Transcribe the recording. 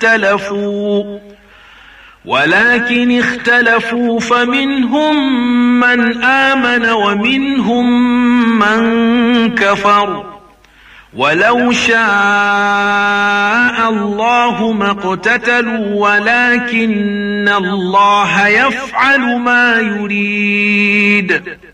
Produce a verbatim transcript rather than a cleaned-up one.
اختلفوا ولكن اختلفوا فمنهم من آمن ومنهم من كفر ولو شاء الله ما اقتتلوا ولكن الله يفعل ما يريد.